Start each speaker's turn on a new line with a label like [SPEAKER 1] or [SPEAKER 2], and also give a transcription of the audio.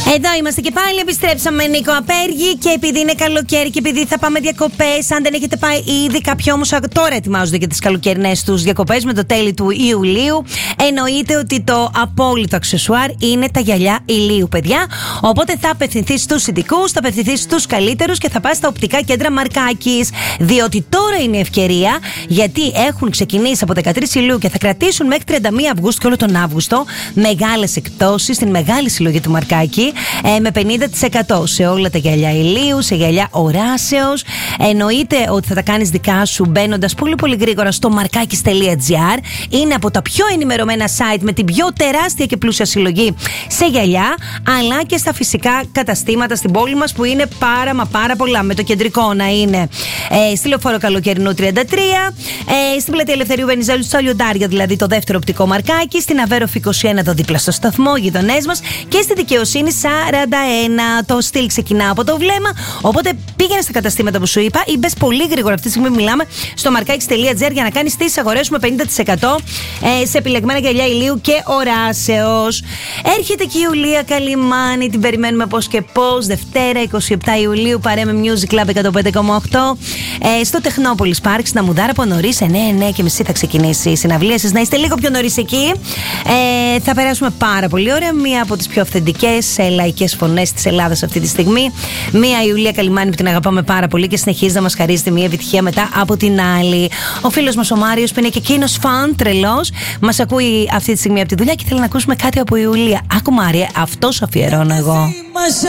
[SPEAKER 1] Εδώ είμαστε και πάλι. Επιστρέψαμε, Νίκο Απέργη. Και επειδή είναι καλοκαίρι και επειδή θα πάμε διακοπές, αν δεν έχετε πάει ήδη, κάποιοι όμως τώρα ετοιμάζονται για τις καλοκαιρινές τους διακοπές με το τέλη του Ιουλίου. Εννοείται ότι το απόλυτο αξεσουάρ είναι τα γυαλιά ηλίου, παιδιά. Οπότε θα απευθυνθείς στους ειδικούς, θα απευθυνθείς στους καλύτερους και θα πας στα οπτικά κέντρα Μαρκάκης. Διότι τώρα είναι η ευκαιρία, γιατί έχουν ξεκινήσει από 13 Ιουλίου και θα κρατήσουν μέχρι 31 Αυγούστου και όλο τον Αύγουστο μεγάλες εκπτώσεις στην μεγάλη συλλογή του Μαρκάκη. Με 50% σε όλα τα γυαλιά ηλίου, σε γυαλιά οράσεως. Εννοείται ότι θα τα κάνεις δικά σου μπαίνοντας πολύ πολύ γρήγορα στο markakis.gr. Είναι από τα πιο ενημερωμένα site με την πιο τεράστια και πλούσια συλλογή σε γυαλιά, αλλά και στα φυσικά καταστήματα στην πόλη μας που είναι πάρα πολλά. Με το κεντρικό να είναι στη Λεωφόρο Καλοκαιρινού 33, στην Πλατεία Ελευθερίου Βενιζέλου στα Λιοντάρια, δηλαδή το δεύτερο οπτικό Μαρκάκι, στην Αβέροφ 21 εδώ δίπλα στο σταθμό, γειτονές μας, και στη Δικαιοσύνη 41. Το στυλ ξεκινά από το βλέμμα. Οπότε πήγαινε στα καταστήματα που σου είπα ή μπες πολύ γρήγορα. Αυτή τη στιγμή μιλάμε στο markakis.gr για να κάνεις τις αγορές σου με 50% σε επιλεγμένα γυαλιά ηλίου και οράσεως. Έρχεται και η Ιουλία Καλυμάνη, την περιμένουμε πώς και πώς. Δευτέρα 27 Ιουλίου, παρέα με Music Club 105,8 στο Technopolis Park, στην Αμμουδάρα από νωρίς. 9:30 θα ξεκινήσει η συναυλία σας. Να είστε λίγο πιο νωρίς εκεί. Θα περάσουμε πάρα πολύ ωραία. Μία από τις πιο αυθεντικές λαϊκές φωνές της Ελλάδας αυτή τη στιγμή. Μία Ιουλία Καλυμάνη που την αγαπάμε πάρα πολύ και συνεχίζει να μας χαρίζεται μία επιτυχία μετά από την άλλη. Ο φίλος μας ο Μάριος, που είναι και εκείνος φαν τρελός, μας ακούει αυτή τη στιγμή από τη δουλειά και θέλει να ακούσουμε κάτι από Ιουλία. Άκου Μάρια, αυτό σου αφιερώνω εγώ.